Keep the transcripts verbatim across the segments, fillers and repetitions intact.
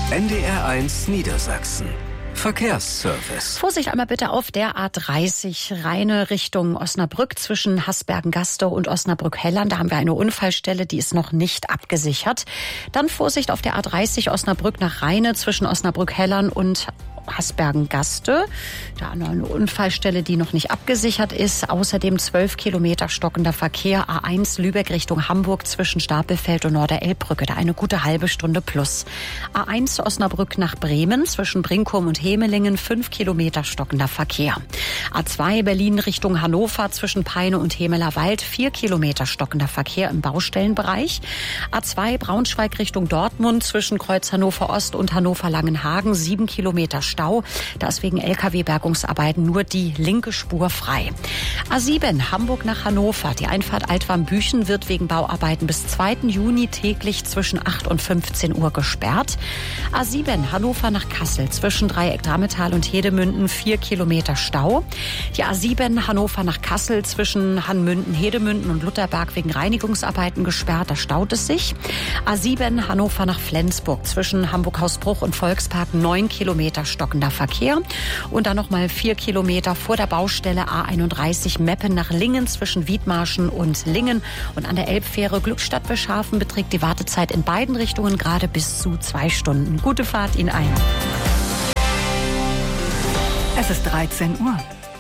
N D R eins Niedersachsen. Verkehrsservice. Vorsicht einmal bitte auf der A dreißig, Rheine Richtung Osnabrück zwischen Hasbergen-Gastow und Osnabrück-Hellern. Da haben wir eine Unfallstelle, die ist noch nicht abgesichert. Dann Vorsicht auf der A dreißig, Osnabrück nach Rheine zwischen Osnabrück-Hellern und Hasbergen-Gastow. Da noch eine Unfallstelle, die noch nicht abgesichert ist. Außerdem zwölf Kilometer stockender Verkehr. A eins Lübeck Richtung Hamburg zwischen Stapelfeld und Norderelbbrücke. Da eine gute halbe Stunde plus. A eins Osnabrück nach Bremen zwischen Brinkum und Hemelingen. fünf Kilometer stockender Verkehr. A zwei Berlin Richtung Hannover zwischen Peine und Hemeler Wald. vier Kilometer stockender Verkehr im Baustellenbereich. A zwei Braunschweig Richtung Dortmund zwischen Kreuz Hannover Ost und Hannover Langenhagen. sieben Kilometer Stau. Da ist wegen L K W-Bergungsarbeiten nur die linke Spur frei. A sieben Hamburg nach Hannover. Die Einfahrt Altwarmbüchen wird wegen Bauarbeiten bis zweiten Juni täglich zwischen acht und fünfzehn Uhr gesperrt. A sieben Hannover nach Kassel zwischen Dreieck Drammetal und Hedemünden vier Kilometer Stau. Die A sieben Hannover nach Kassel zwischen Hanmünden, Hedemünden und Lutherberg wegen Reinigungsarbeiten gesperrt. Da staut es sich. A sieben Hannover nach Flensburg zwischen Hamburg-Hausbruch und Volkspark neun Kilometer stockender Verkehr. Und dann noch mal vier Kilometer vor der Baustelle A einunddreißig Meppen nach Lingen zwischen Wiedmarschen und Lingen. Und an der Elbfähre Glückstadt-Beschhafen beträgt die Wartezeit in beiden Richtungen gerade bis zu zwei Stunden. Gute Fahrt Ihnen ein. Es ist dreizehn Uhr.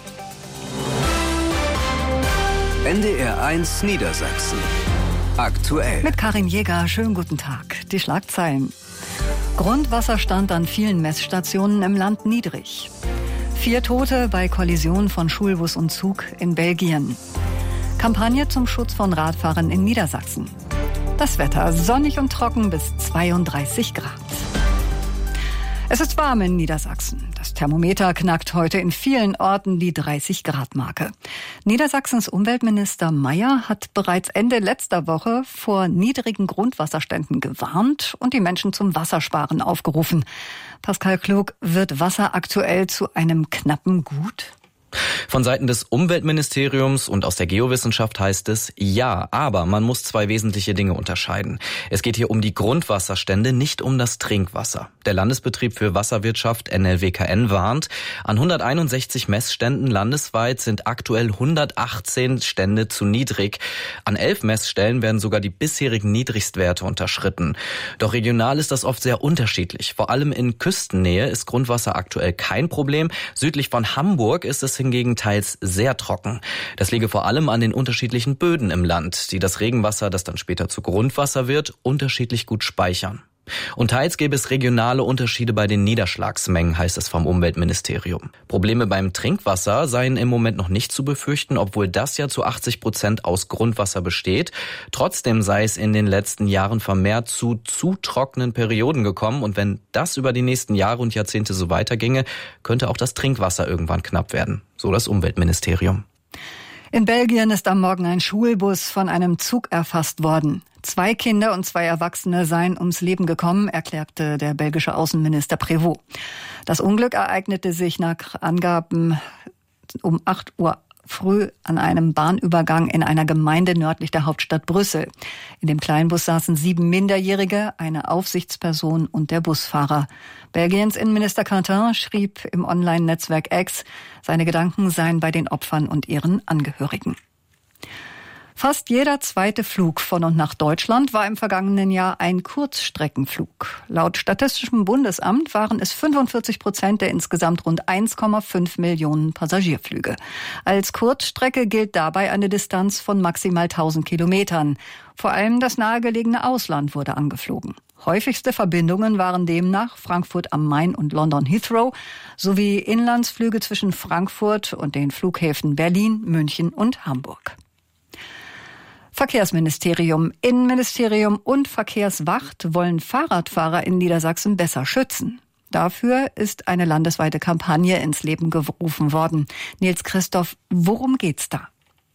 N D R eins Niedersachsen. Aktuell. Mit Karin Jäger, schönen guten Tag. Die Schlagzeilen. Grundwasserstand an vielen Messstationen im Land niedrig. Vier Tote bei Kollision von Schulbus und Zug in Belgien. Kampagne zum Schutz von Radfahrern in Niedersachsen. Das Wetter sonnig und trocken bis zweiunddreißig Grad. Es ist warm in Niedersachsen. Das Thermometer knackt heute in vielen Orten die dreißig Grad Marke. Niedersachsens Umweltminister Mayer hat bereits Ende letzter Woche vor niedrigen Grundwasserständen gewarnt und die Menschen zum Wassersparen aufgerufen. Pascal Klug, wird Wasser aktuell zu einem knappen Gut? Von Seiten des Umweltministeriums und aus der Geowissenschaft heißt es, ja, aber man muss zwei wesentliche Dinge unterscheiden. Es geht hier um die Grundwasserstände, nicht um das Trinkwasser. Der Landesbetrieb für Wasserwirtschaft N L W K N warnt, an hunderteinundsechzig Messständen landesweit sind aktuell hundertachtzehn Stände zu niedrig. An elf Messstellen werden sogar die bisherigen Niedrigstwerte unterschritten. Doch regional ist das oft sehr unterschiedlich. Vor allem in Küstennähe ist Grundwasser aktuell kein Problem. Südlich von Hamburg ist es hingegen teils sehr trocken. Das liege vor allem an den unterschiedlichen Böden im Land, die das Regenwasser, das dann später zu Grundwasser wird, unterschiedlich gut speichern. Und teils gäbe es regionale Unterschiede bei den Niederschlagsmengen, heißt es vom Umweltministerium. Probleme beim Trinkwasser seien im Moment noch nicht zu befürchten, obwohl das ja zu achtzig Prozent aus Grundwasser besteht. Trotzdem sei es in den letzten Jahren vermehrt zu zu trockenen Perioden gekommen. Und wenn das über die nächsten Jahre und Jahrzehnte so weiterginge, könnte auch das Trinkwasser irgendwann knapp werden. So das Umweltministerium. In Belgien ist am Morgen ein Schulbus von einem Zug erfasst worden. Zwei Kinder und zwei Erwachsene seien ums Leben gekommen, erklärte der belgische Außenminister Prévost. Das Unglück ereignete sich nach Angaben um acht Uhr früh an einem Bahnübergang in einer Gemeinde nördlich der Hauptstadt Brüssel. In dem Kleinbus saßen sieben Minderjährige, eine Aufsichtsperson und der Busfahrer. Belgiens Innenminister Quentin schrieb im Online-Netzwerk X, seine Gedanken seien bei den Opfern und ihren Angehörigen. Fast jeder zweite Flug von und nach Deutschland war im vergangenen Jahr ein Kurzstreckenflug. Laut Statistischem Bundesamt waren es fünfundvierzig Prozent der insgesamt rund eins Komma fünf Millionen Passagierflüge. Als Kurzstrecke gilt dabei eine Distanz von maximal tausend Kilometern. Vor allem das nahegelegene Ausland wurde angeflogen. Häufigste Verbindungen waren demnach Frankfurt am Main und London Heathrow sowie Inlandsflüge zwischen Frankfurt und den Flughäfen Berlin, München und Hamburg. Verkehrsministerium, Innenministerium und Verkehrswacht wollen Fahrradfahrer in Niedersachsen besser schützen. Dafür ist eine landesweite Kampagne ins Leben gerufen worden. Nils Christoph, worum geht's da?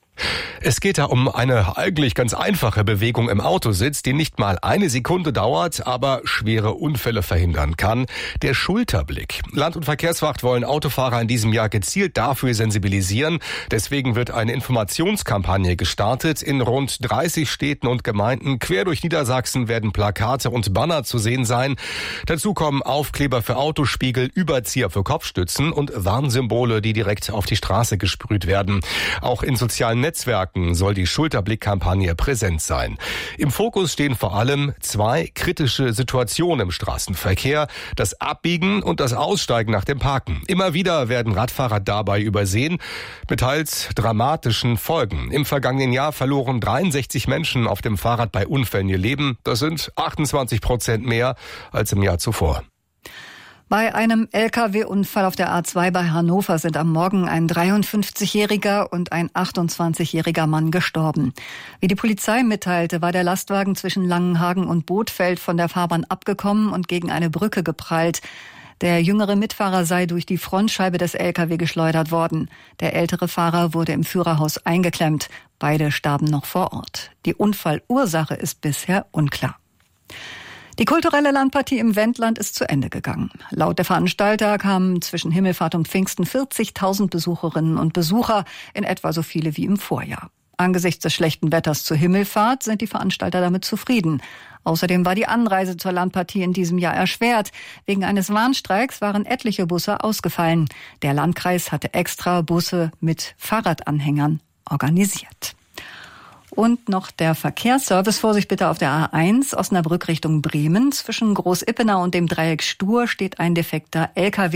Es geht da um eine eigentlich ganz einfache Bewegung im Autositz, die nicht mal eine Sekunde dauert, aber schwere Unfälle verhindern kann. Der Schulterblick. Land- und Verkehrswacht wollen Autofahrer in diesem Jahr gezielt dafür sensibilisieren. Deswegen wird eine Informationskampagne gestartet. In rund dreißig Städten und Gemeinden quer durch Niedersachsen werden Plakate und Banner zu sehen sein. Dazu kommen Aufkleber für Autospiegel, Überzieher für Kopfstützen und Warnsymbole, die direkt auf die Straße gesprüht werden. Auch in sozialen Netzwerken soll die Schulterblick-Kampagne präsent sein. Im Fokus stehen vor allem zwei kritische Situationen im Straßenverkehr: das Abbiegen und das Aussteigen nach dem Parken. Immer wieder werden Radfahrer dabei übersehen, mit teils dramatischen Folgen. Im vergangenen Jahr verloren dreiundsechzig Menschen auf dem Fahrrad bei Unfällen ihr Leben. Das sind achtundzwanzig Prozent mehr als im Jahr zuvor. Bei einem L K W-Unfall auf der A zwei bei Hannover sind am Morgen ein dreiundfünfzigjähriger und ein achtundzwanzigjähriger Mann gestorben. Wie die Polizei mitteilte, war der Lastwagen zwischen Langenhagen und Bothfeld von der Fahrbahn abgekommen und gegen eine Brücke geprallt. Der jüngere Mitfahrer sei durch die Frontscheibe des L K W geschleudert worden. Der ältere Fahrer wurde im Führerhaus eingeklemmt. Beide starben noch vor Ort. Die Unfallursache ist bisher unklar. Die kulturelle Landpartie im Wendland ist zu Ende gegangen. Laut der Veranstalter kamen zwischen Himmelfahrt und Pfingsten vierzigtausend Besucherinnen und Besucher, in etwa so viele wie im Vorjahr. Angesichts des schlechten Wetters zur Himmelfahrt sind die Veranstalter damit zufrieden. Außerdem war die Anreise zur Landpartie in diesem Jahr erschwert. Wegen eines Warnstreiks waren etliche Busse ausgefallen. Der Landkreis hatte extra Busse mit Fahrradanhängern organisiert. Und noch der Verkehrsservice. Vorsicht bitte auf der A eins, Osnabrück Richtung Bremen. Zwischen Groß-Ippenau und dem Dreieck Stur steht ein defekter L K W.